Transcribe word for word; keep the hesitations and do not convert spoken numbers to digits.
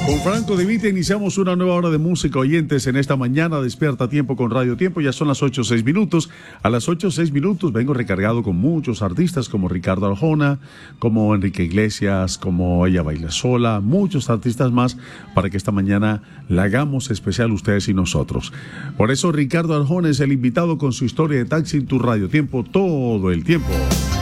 Con Franco De Vita iniciamos una nueva hora de música, oyentes, en esta mañana. Despierta Tiempo con Radio Tiempo. Ya son las ocho seis minutos. A las ocho seis minutos vengo recargado con muchos artistas como Ricardo Arjona, como Enrique Iglesias, como Ella Baila Sola, muchos artistas más, para que esta mañana la hagamos especial ustedes y nosotros. Por eso Ricardo Arjona es el invitado con su historia de taxi en tu Radio Tiempo todo el tiempo.